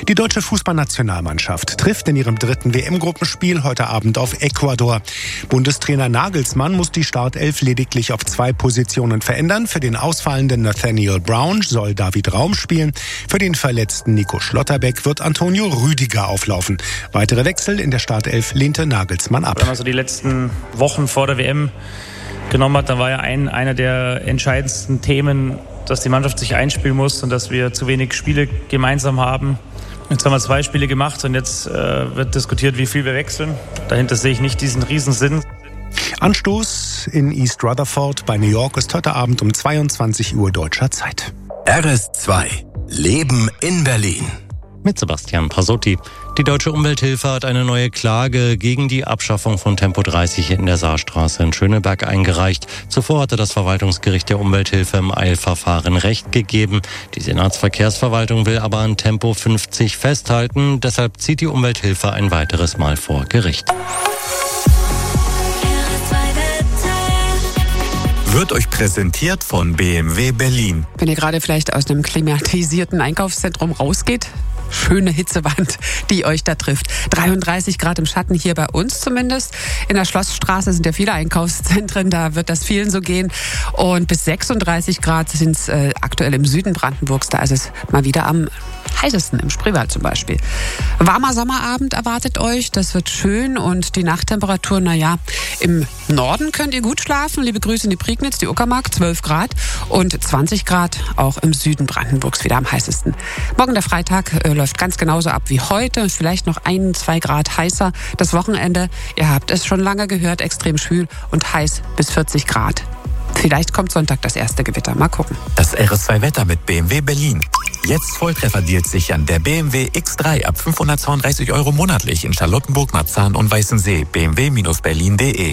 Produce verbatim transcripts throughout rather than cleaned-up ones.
Die deutsche Fußballnationalmannschaft trifft in ihrem dritten W M-Gruppenspiel heute Abend auf Ecuador. Bundestrainer Nagelsmann muss die Startelf lediglich auf zwei Positionen verändern. Für den ausfallenden Nathaniel Brown soll David Raum spielen. Für den verletzten Nico Schlotterbeck wird Antonio Rüdiger auflaufen. Weitere Wechsel in der Startelf lehnte Nagelsmann ab. Wenn man so die letzten Wochen vor der W M genommen hat, dann war ja ein, einer der entscheidendsten Themen, dass die Mannschaft sich einspielen muss und dass wir zu wenig Spiele gemeinsam haben. Jetzt haben wir zwei Spiele gemacht und jetzt äh, wird diskutiert, wie viel wir wechseln. Dahinter sehe ich nicht diesen Riesensinn. Anstoß in East Rutherford bei New York ist heute Abend um zweiundzwanzig Uhr deutscher Zeit. R S zwei Leben in Berlin. Mit Sebastian Pasotti. Die Deutsche Umwelthilfe hat eine neue Klage gegen die Abschaffung von Tempo dreißig in der Saarstraße in Schöneberg eingereicht. Zuvor hatte das Verwaltungsgericht der Umwelthilfe im Eilverfahren Recht gegeben. Die Senatsverkehrsverwaltung will aber an Tempo fünfzig festhalten. Deshalb zieht die Umwelthilfe ein weiteres Mal vor Gericht. Wird euch präsentiert von B M W Berlin. Wenn ihr gerade vielleicht aus einem klimatisierten Einkaufszentrum rausgeht, schöne Hitzewand, die euch da trifft. dreiunddreißig Grad im Schatten, hier bei uns zumindest. In der Schlossstraße sind ja viele Einkaufszentren, da wird das vielen so gehen. Und bis sechsunddreißig Grad sind es äh, aktuell im Süden Brandenburgs. Da ist es mal wieder am heißesten, im Spreewald zum Beispiel. Warmer Sommerabend erwartet euch, das wird schön. Und die Nachttemperatur, naja, im Norden könnt ihr gut schlafen. Liebe Grüße in die Prignitz, die Uckermark, zwölf Grad. Und zwanzig Grad auch im Süden Brandenburgs wieder am heißesten. Morgen der Freitag äh, läuft ganz genauso ab wie heute. Vielleicht noch ein, zwei Grad heißer. Das Wochenende, ihr habt es schon lange gehört, extrem schwül und heiß bis vierzig Grad. Vielleicht kommt Sonntag das erste Gewitter. Mal gucken. Das R S zwei Wetter mit B M W Berlin. Jetzt Volltreffer-Deals sichern. Der B M W X drei ab fünfhundertzweiunddreißig Euro monatlich in Charlottenburg, Marzahn und Weißensee. b m w Berlin punkt de.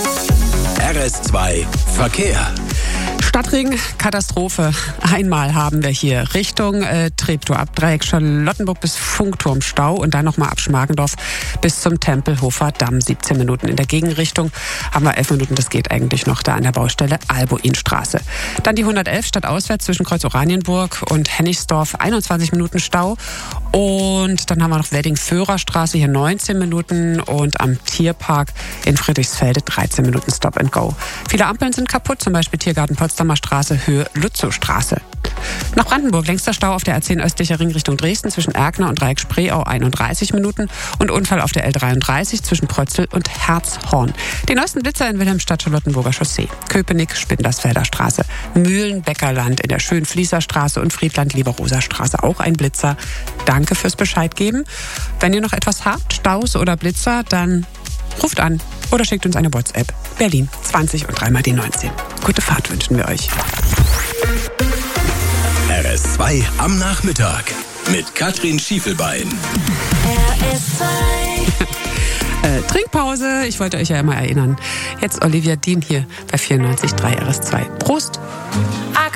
R S zwei Verkehr. Stadtring, Katastrophe. Einmal haben wir hier Richtung äh, Treptow-Abdreieck, Charlottenburg bis Funkturm Stau und dann nochmal ab Schmargendorf bis zum Tempelhofer Damm. siebzehn Minuten in der Gegenrichtung. Haben wir elf Minuten, das geht eigentlich noch da an der Baustelle Albuinstraße. Dann die hundertelf stadtauswärts zwischen Kreuz Oranienburg und Hennigsdorf, einundzwanzig Minuten Stau. Und dann haben wir noch Wedding-Föhrer-Straße, hier neunzehn Minuten und am Tierpark in Friedrichsfelde dreizehn Minuten Stop and Go. Viele Ampeln sind kaputt, zum Beispiel Tiergarten Potsdamer Straße, Höhe Lützowstraße. Nach Brandenburg, längster Stau auf der A zehn östlicher Ring Richtung Dresden zwischen Erkner und Dreieck Spreeau, einunddreißig Minuten und Unfall auf der L dreiunddreißig zwischen Prötzl und Herzhorn. Die neuesten Blitzer in Wilhelmstadt, Charlottenburger Chaussee, Köpenick, Spindersfelder Straße, Mühlen-Beckerland in der Schönfließer Straße und Friedland-Lieberoser Straße, auch ein Blitzer. Danke fürs Bescheid geben. Wenn ihr noch etwas habt, Staus oder Blitzer, dann ruft an oder schickt uns eine WhatsApp. Berlin zwanzig und dreimal die neunzehn. Gute Fahrt wünschen wir euch. R S zwei am Nachmittag mit Katrin Schiefelbein. R S zwei äh, Trinkpause, ich wollte euch ja immer erinnern. Jetzt Olivia Dean hier bei vierundneunzig Komma drei R S zwei. Prost! I